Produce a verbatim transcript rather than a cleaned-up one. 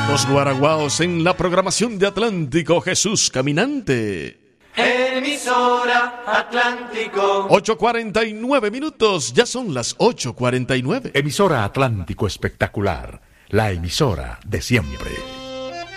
Los guaraguaos en la programación de Atlántico Jesús Caminante. Emisora Atlántico. ocho cuarenta y nueve minutos, ya son las ocho cuarenta y nueve. Emisora Atlántico Espectacular, la emisora de siempre.